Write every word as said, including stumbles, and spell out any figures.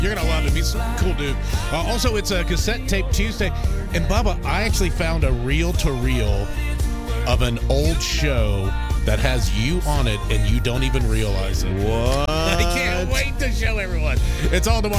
You're going to love him. He's a cool dude. Uh, also, it's a Cassette Tape Tuesday. And, Bubba, I actually found a reel-to-reel of an old show that has you on it, and you don't even realize it. What? I can't wait to show everyone. It's all tomorrow.